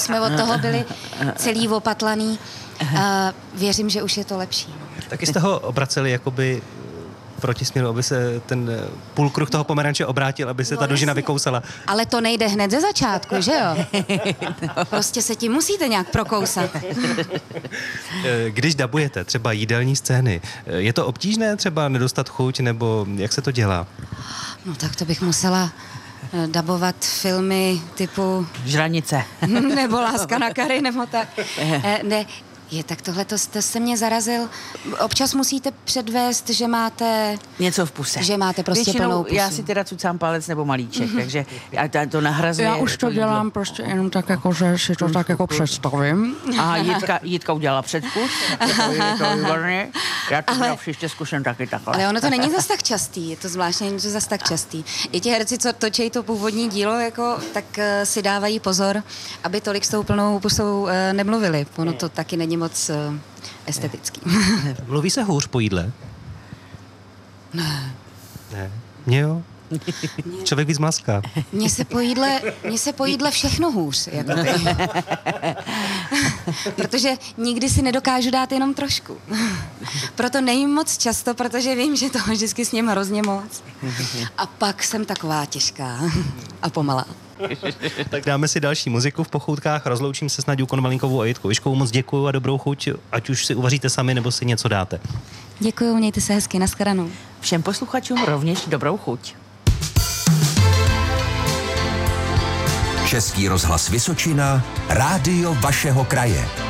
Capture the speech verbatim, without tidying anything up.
jsme od toho byli celý opatlaný. A věřím, že už je to lepší. Taky jste ho obraceli jakoby proti směru, aby se ten půlkruh toho pomeranče obrátil, aby se no, ta dužina jasně. vykousala. Ale to nejde hned ze začátku, že jo? Prostě se tím musíte nějak prokousat. Když dabujete třeba jídelní scény, je to obtížné třeba nedostat chuť, nebo jak se to dělá? No tak to bych musela dabovat filmy typu... Žranice. Nebo Láska na Kary, nebo tak. Ne, je, tak tohle to jste mě zarazil. Občas musíte předvést, že máte... Něco v puse. Že máte prostě Většinou plnou pusu. já si teda cucám palec nebo malíček, takže a to nahrazuje... Já už to dělám prostě jenom tak, jako, že si to tak jako představím. Aha, Jitka, Jitka udělala předkus. Je to výborně. Já to ale, příště zkusím taky takhle. Ale ono to není zas tak častý, je to zvláštně, není to zas tak častý. I ti herci, co točí to původní dílo, jako, tak uh, si dávají pozor, aby tolik s tou plnou pusou uh, nemluvili. Ono to taky není moc uh, estetický. Mluví se hůř po jídle? Ne. Ne. Mně jo. Člověk víc mlaská. Mně se po jídle, mně se po jídle všechno hůř. Jako protože nikdy si nedokážu dát jenom trošku. Proto nejím moc často, protože vím, že toho vždycky s ním hrozně moc. A pak jsem taková těžká a pomalá. Tak dáme si další muziku v pochoutkách. Rozloučím se s Naďou Konvalinkovou a Jitkou Vyškovou. Moc děkuju a dobrou chuť, ať už si uvaříte sami, nebo si něco dáte. Děkuju, mějte se hezky, nashledanou. Všem posluchačům rovněž dobrou chuť. Český rozhlas Vysočina, rádio vašeho kraje.